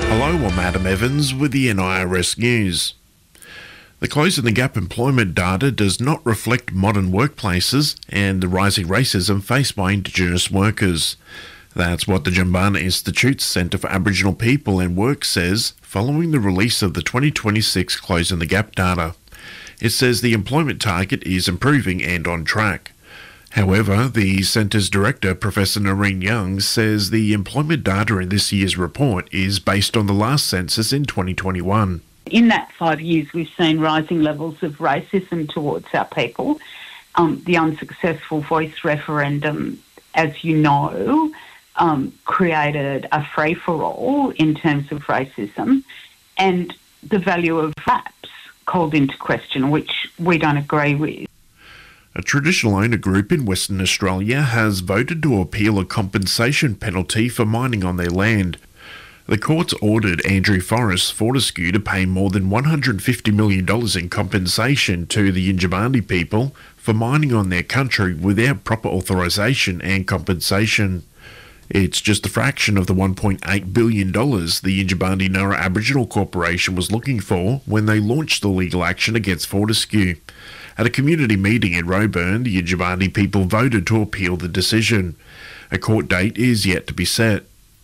Hello, I'm Adam Evans with the NIRS News. The Closing the Gap employment data does not reflect modern workplaces and the rising racism faced by Indigenous workers. That's what the Jumbunna Institute's Centre for Aboriginal People and Work says following the release of the 2026 Closing the Gap data. It says the employment target is improving and on track. However, the Centre's director, Professor Noreen Young, says the employment data in this year's report is based on the last census in 2021. In that 5 years, we've seen rising levels of racism towards our people. The unsuccessful voice referendum, as you know, created a free-for-all in terms of racism, and the value of RAPs called into question, which we don't agree with. A traditional owner group in Western Australia has voted to appeal a compensation penalty for mining on their land. The courts ordered Andrew Fortescue to pay more than $150 million in compensation to the Yindjibarndi people for mining on their country without proper authorisation and compensation. It's just a fraction of the $1.8 billion the Yindjibarndi Nurra Aboriginal Corporation was looking for when they launched the legal action against Fortescue. At a community meeting in Roebourne, the Yindjibarndi people voted to appeal the decision. A court date is yet to be set.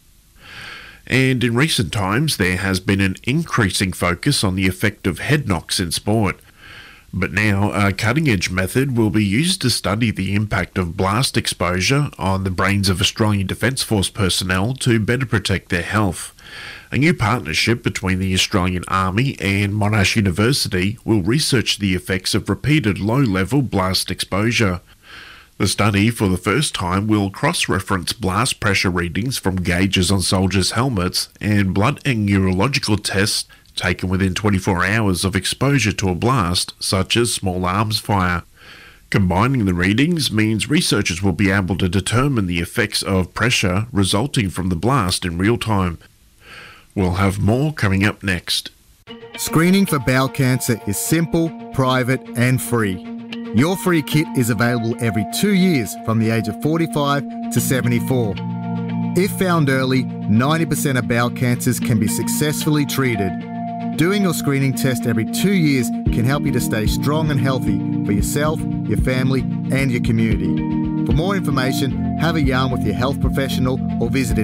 And in recent times, there has been an increasing focus on the effect of head knocks in sport. But now, a cutting-edge method will be used to study the impact of blast exposure on the brains of Australian Defence Force personnel to better protect their health. A new partnership between the Australian Army and Monash University will research the effects of repeated low-level blast exposure. The study, for the first time, will cross-reference blast pressure readings from gauges on soldiers' helmets and blood and neurological tests taken within 24 hours of exposure to a blast, such as small arms fire. Combining the readings means researchers will be able to determine the effects of pressure resulting from the blast in real time. We'll have more coming up next. Screening for bowel cancer is simple, private and free. Your free kit is available every 2 years from the age of 45 to 74. If found early, 90% of bowel cancers can be successfully treated. Doing your screening test every 2 years can help you to stay strong and healthy for yourself, your family and your community. For more information, have a yarn with your health professional or visit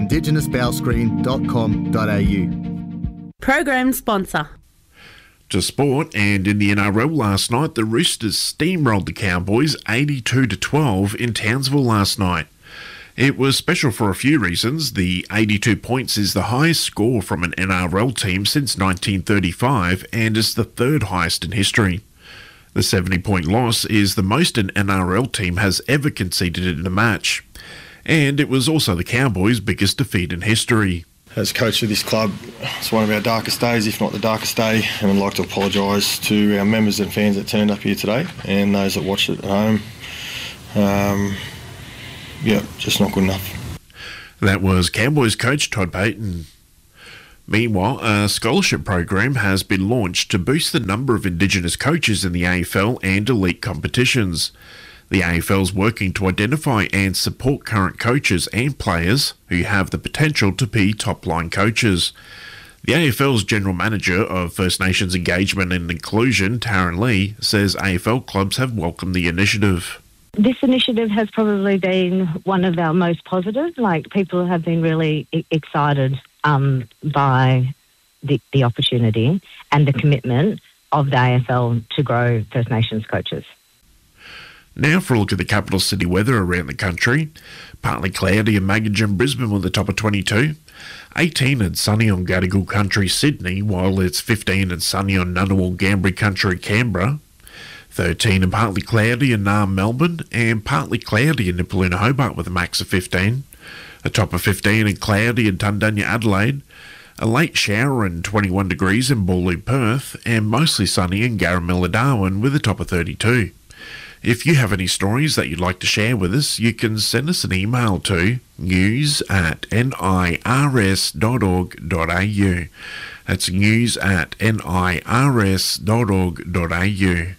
indigenousbowelscreen.com.au. Program sponsor. To sport, and in the NRL last night, the Roosters steamrolled the Cowboys 82-12 in Townsville last night. It was special for a few reasons. The 82 points is the highest score from an NRL team since 1935 and is the third highest in history. The 70-point loss is the most an NRL team has ever conceded in a match. And it was also the Cowboys' biggest defeat in history. As coach of this club, it's one of our darkest days, if not the darkest day, and I'd like to apologise to our members and fans that turned up here today and those that watched it at home. Just not good enough. That was Cowboys coach Todd Payten. Meanwhile, a scholarship program has been launched to boost the number of Indigenous coaches in the AFL and elite competitions. The AFL is working to identify and support current coaches and players who have the potential to be top-line coaches. The AFL's General Manager of First Nations Engagement and Inclusion, Taryn Lee, says AFL clubs have welcomed the initiative. This initiative has probably been one of our most positive. People have been really excited by the opportunity and the commitment of the AFL to grow First Nations coaches. Now for a look at the capital city weather around the country. Partly cloudy in Magogin, Brisbane with a top of 22. 18 and sunny on Gadigal Country, Sydney, while it's 15 and sunny on Ngunnawal, Ngambri Country, Canberra. 13 and partly cloudy in Naarm, Melbourne, and partly cloudy in Nipaluna, Hobart with a max of 15. A top of 15 and cloudy in Tundunya, Adelaide. A late shower and 21 degrees in Boorloo, Perth, and mostly sunny in Garamilla, Darwin with a top of 32. If you have any stories that you'd like to share with us, you can send us an email to news@nirs.org.au. That's news@nirs.org.au.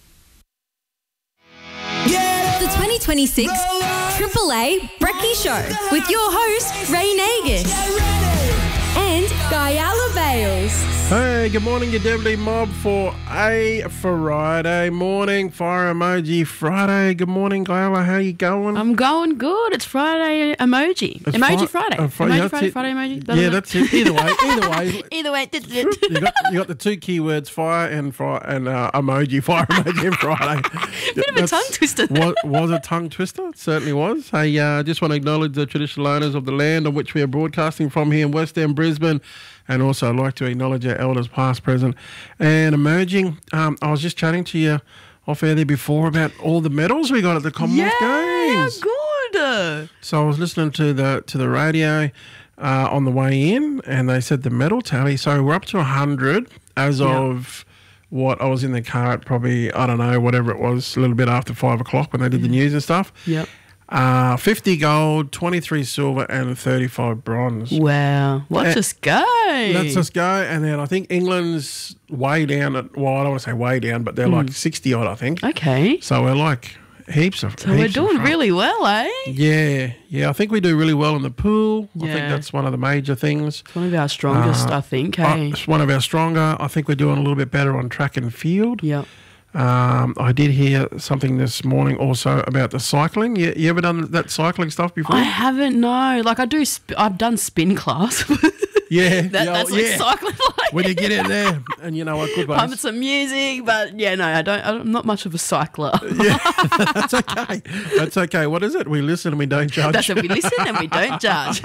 The 2026 Triple A Brekkie Show with your host, Ray Nagus and Guyala Bay. Hales. Hey, good morning, your Deadly Mob, for a Friday morning. Fire Emoji Friday. Good morning, Glayla. How you going? I'm going good. It's Friday emoji. It's Emoji Friday. Friday, Emoji Friday, Friday emoji. That's it. Either way. Either way, this is it. You got the two keywords, fire and emoji. Fire emoji and Friday. Bit of a tongue twister. Was a tongue twister. It certainly was. Hey, I just want to acknowledge the traditional owners of the land on which we are broadcasting from here in West End, Brisbane. And also I'd like to acknowledge our elders past, present and emerging. I was just chatting to you off air there before about all the medals we got at the Commonwealth Games. Good. So I was listening to the radio on the way in, and they said the medal tally. So we're up to 100 as of what I was in the car at probably, I don't know, whatever it was, a little bit after 5 o'clock when they did the news and stuff. Yep. 50 gold, 23 silver, and 35 bronze. Wow. Let's just go. Let's just go. And then I think England's way down at, well, I don't want to say way down, but they're like 60 odd, I think. Okay. So we're like heaps of. So we're doing really well, eh? Yeah. I think we do really well in the pool. I Yeah. think that's one of the major things. It's one of our strongest, I think. Hey. It's one of our stronger. I think we're doing a little bit better on track and field. Yep. I did hear something this morning also about the cycling. You ever done that cycling stuff before? I haven't, no. Like I do, I've done spin class. Yeah. That's like cycling. Like. When you get in there and you know what, good Pumping some music, but yeah, no, I'm not much of a cycler. Yeah, that's okay. That's okay. What is it? We listen and we don't judge. That's it. We listen and we don't judge.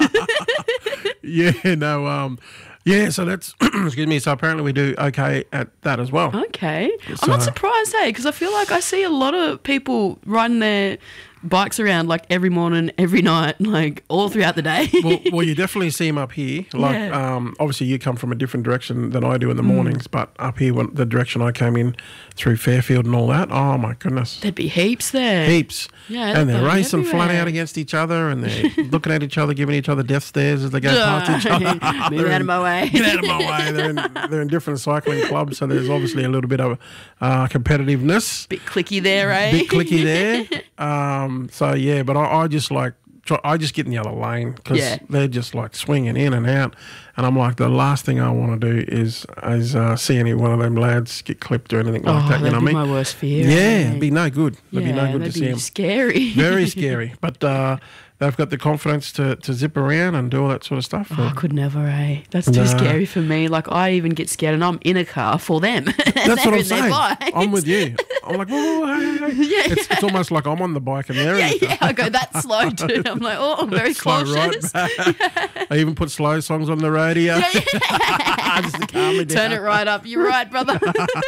Yeah, so that's, excuse me, so apparently we do okay at that as well. Okay. I'm not surprised, hey, because I feel like I see a lot of people riding their bikes around like every morning, every night, like all throughout the day. well, you definitely see them up here. Like, obviously you come from a different direction than I do in the mornings, but up here, the direction I came in through Fairfield and all that, oh my goodness. There'd be heaps there. Heaps. Yeah, and they're racing everywhere. flat out against each other, and they're looking at each other, giving each other death stares as they go past each other. Move out of my way. Get out of my way. They're in different cycling clubs, so there's obviously a little bit of competitiveness. Bit clicky there, eh? Bit clicky there. So yeah, but I just like, I just get in the other lane because they're just like swinging in and out, and I'm like, the last thing I want to do is see any one of them lads get clipped or anything like that. You know what I mean? That'd be my worst fear. Yeah, it'd be no good. It'd be no good to see them. Scary. Very scary. But they've got the confidence to zip around and do all that sort of stuff. Oh, I could never, eh? That's too scary for me. Like, I even get scared and I'm in a car for them. That's what I'm saying. Bikes. I'm with you. I'm like, whoa, hey. Yeah. It's almost like I'm on the bike and they're in the car. I go that slow too. I'm like, oh, very slow cautious. right. I even put slow songs on the radio. Just to calm me down. Turn it right up. You're right, brother.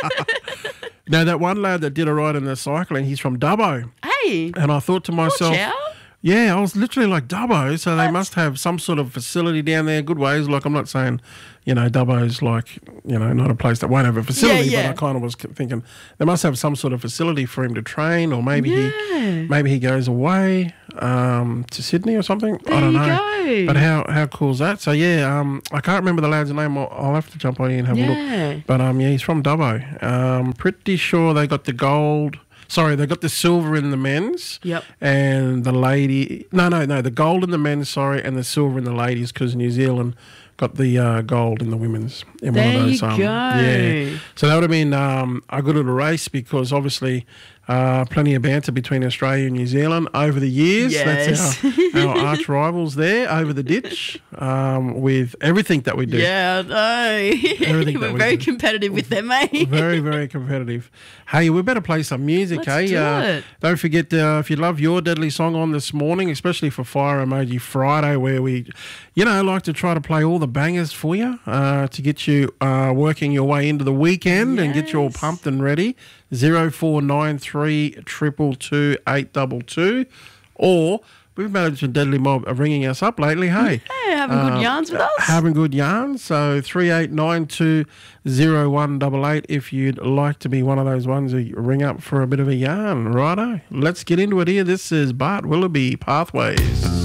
Now, that one lad that did a ride in the cycling, he's from Dubbo. Hey. And I thought to myself, yeah, I was literally like, Dubbo, so they must have some sort of facility down there, good ways. Like, I'm not saying, Dubbo's like, not a place that won't have a facility, but I kind of was thinking they must have some sort of facility for him to train, or maybe he goes away to Sydney or something. I don't know. But how cool is that? So, I can't remember the lad's name. I'll have to jump on here and have a look. But, he's from Dubbo. Pretty sure they got the gold. Sorry, they got the silver in the men's. Yep. And the lady... No, the gold in the men's, and the silver in the ladies, because New Zealand got the gold in the women's. In one of those, there you go. Yeah. So that would have been a good little race, because obviously plenty of banter between Australia and New Zealand over the years. Yes. That's our arch rivals there over the ditch with everything that we do. Yeah, no. We're very competitive with them, mate. Very, very competitive. Hey, we better play some music, Let's do it. Don't forget, if you love your deadly song on this morning, especially for Fire Emoji Friday, where we, like to try to play all the bangers for you to get you working your way into the weekend and get you all pumped and ready. 0493 222 822, or we've managed a Deadly Mob ringing us up lately, hey? Hey, having good yarns with us. Having good yarns. So 38920188 if you'd like to be one of those ones who ring up for a bit of a yarn. Righto, let's get into it here. This is Bart Willoughby, Pathways.